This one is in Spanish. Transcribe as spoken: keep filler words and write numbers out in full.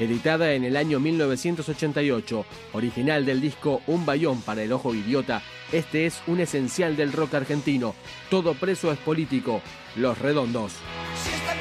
editada en el año mil novecientos ochenta y ocho, original del disco Un Bayón para el Ojo Idiota. Este es un esencial del rock argentino. Todo preso es político. Los Redondos.